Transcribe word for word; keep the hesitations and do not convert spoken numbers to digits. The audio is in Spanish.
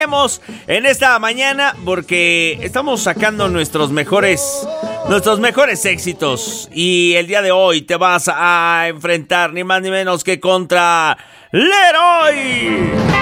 En esta mañana porque estamos sacando nuestros mejores nuestros mejores éxitos y el día de hoy te vas a enfrentar ni más ni menos que contra Leroy.